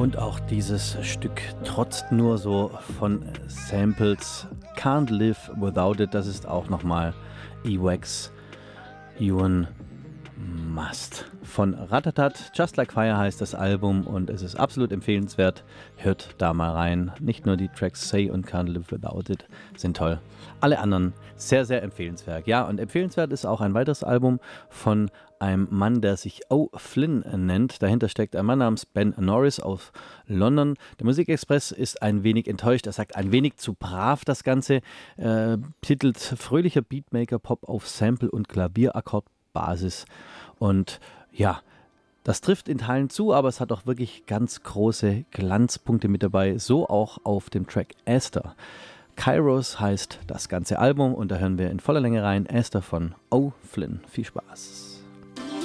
Und auch dieses Stück trotzt nur so von Samples. Can't Live Without It, das ist auch nochmal Ewax, Ewan Must. Von Ratatat, Just Like Fire heißt das Album und es ist absolut empfehlenswert. Hört da mal rein. Nicht nur die Tracks Say und Can't Live Without It sind toll. Alle anderen sehr, sehr empfehlenswert. Ja, und empfehlenswert ist auch ein weiteres Album von einem Mann, der sich O'Flynn nennt. Dahinter steckt ein Mann namens Ben Norris aus London. Der Musikexpress ist ein wenig enttäuscht. Er sagt, ein wenig zu brav das Ganze. Titelt fröhlicher Beatmaker Pop auf Sample- und Klavierakkordbasis. Und ja, das trifft in Teilen zu, aber es hat auch wirklich ganz große Glanzpunkte mit dabei. So auch auf dem Track Esther. Kairos heißt das ganze Album und da hören wir in voller Länge rein. Esther von O'Flynn. Viel Spaß.